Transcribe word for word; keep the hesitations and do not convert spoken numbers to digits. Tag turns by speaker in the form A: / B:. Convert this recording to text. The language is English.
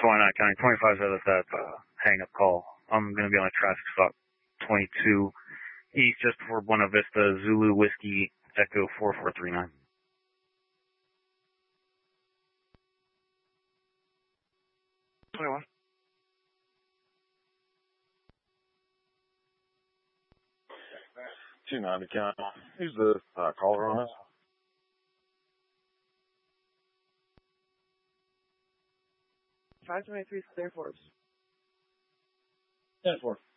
A: twenty-nine County, twenty-five said that that uh, hang-up call. I'm going to be on a traffic stop twenty-two East, just before Buena Vista, Zulu Whiskey, Echo four four three nine.
B: twenty-one.
C: two ninety County. Who's the uh, caller on this?
B: five twenty-three, clear Forbes.
D: ten four.